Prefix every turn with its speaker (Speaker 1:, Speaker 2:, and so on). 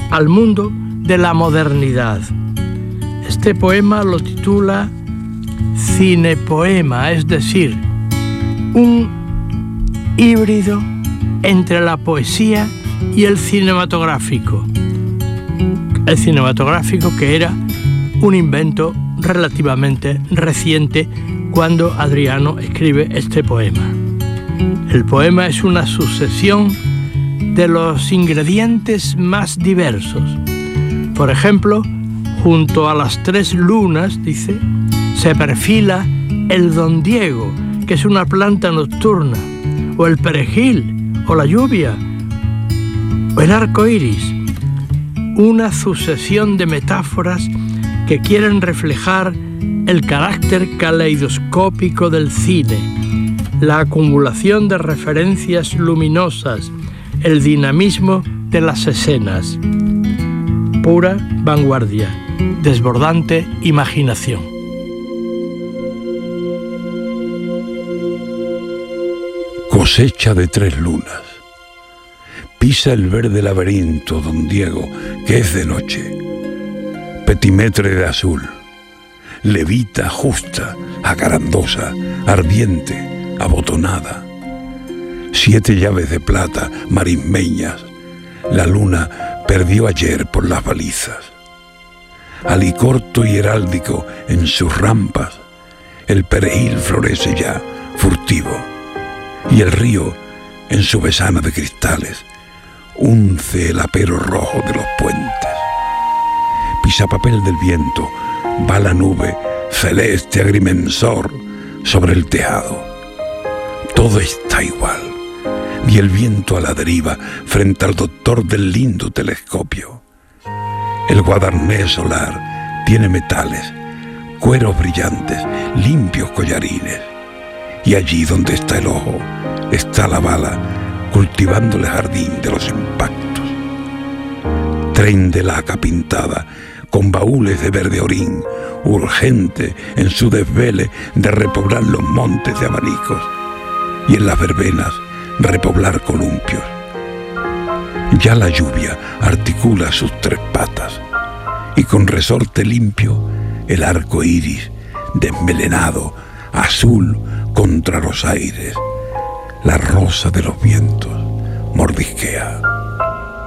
Speaker 1: al mundo de la modernidad. Este poema lo titula Cinepoema, es decir, un híbrido entre la poesía y el cinematográfico. El cinematográfico, que era un invento relativamente reciente cuando Adriano escribe este poema. El poema es una sucesión de los ingredientes más diversos. Por ejemplo, junto a las 3 lunas, dice, se perfila el don Diego, que es una planta nocturna, o el perejil, o la lluvia, o el arco iris. Una sucesión de metáforas que quieren reflejar el carácter caleidoscópico del cine, la acumulación de referencias luminosas, el dinamismo de las escenas. Pura vanguardia, desbordante imaginación.
Speaker 2: Cosecha de 3 lunas. Pisa el verde laberinto, don Diego, que es de noche. Petimetre de azul. Levita justa, acarandosa, ardiente, abotonada. 7 llaves de plata, marismeñas. La luna perdió ayer por las balizas. Alicorto y heráldico en sus rampas, el perejil florece ya, furtivo. Y el río, en su besana de cristales, unce el apero rojo de los puentes. Pisapapel del viento, va la nube, celeste agrimensor, sobre el tejado. Todo está igual, y el viento a la deriva frente al doctor del lindo telescopio. El guadarnés solar tiene metales, cueros brillantes, limpios collarines. Y allí donde está el ojo, está la bala, cultivando el jardín de los impactos. Tren de laca pintada, con baúles de verde orín, urgente en su desvele de repoblar los montes de abanicos, y en las verbenas repoblar columpios. Ya la lluvia articula sus 3 patas, y con resorte limpio el arco iris, desmelenado, azul contra los aires, la rosa de los vientos mordisquea.